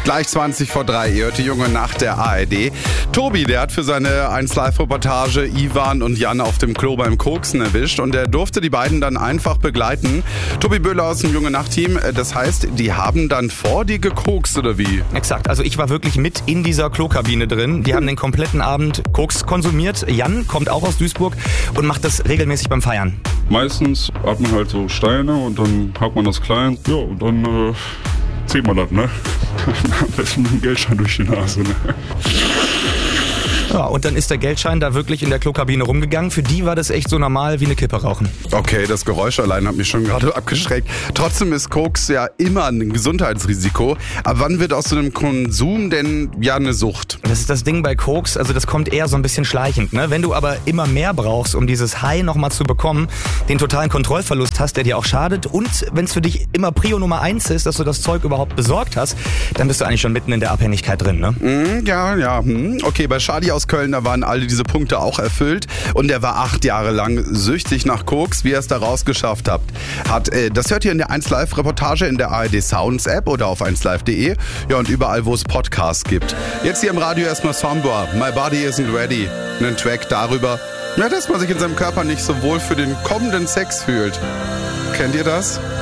Gleich 20 vor 3, ihr hört die junge Nacht der ARD. Tobi, der hat für seine 1Live-Reportage Ivan und Jan auf dem Klo beim Koksen erwischt und er durfte die beiden dann einfach begleiten. Tobi Böhler aus dem junge Nacht-Team, das heißt, die haben dann vor dir gekokst oder wie? Exakt, also ich war wirklich mit in dieser Klokabine drin. Die haben den kompletten Abend Koks konsumiert. Jan kommt auch aus Duisburg und macht das regelmäßig beim Feiern. Meistens hat man halt so Steine und dann hakt man das klein. Ja, und dann zählt man das, ne? Am besten mit dem Geldschein durch die Nase, ne? Ja, und dann ist der Geldschein da wirklich in der Klokabine rumgegangen. Für die war das echt so normal wie eine Kippe rauchen. Okay, das Geräusch allein hat mich schon gerade abgeschreckt. Trotzdem ist Koks ja immer ein Gesundheitsrisiko. Aber wann wird aus so einem Konsum denn ja eine Sucht? Das ist das Ding bei Koks, also das kommt eher so ein bisschen schleichend, ne? Wenn du aber immer mehr brauchst, um dieses High nochmal zu bekommen, den totalen Kontrollverlust hast, der dir auch schadet und wenn es für dich immer Prio Nummer 1 ist, dass du das Zeug überhaupt besorgt hast, dann bist du eigentlich schon mitten in der Abhängigkeit drin, ne? Ja. Okay, bei Shadi aus Köln, da waren alle diese Punkte auch erfüllt und er war 8 Jahre lang süchtig nach Koks, wie er es da rausgeschafft hat. Das hört ihr in der 1Live-Reportage in der ARD Sounds App oder auf 1Live.de, ja, und überall, wo es Podcasts gibt. Jetzt hier im Radio erstmal Sombra, My Body Isn't Ready, einen Track darüber, ja, dass man sich in seinem Körper nicht so wohl für den kommenden Sex fühlt. Kennt ihr das?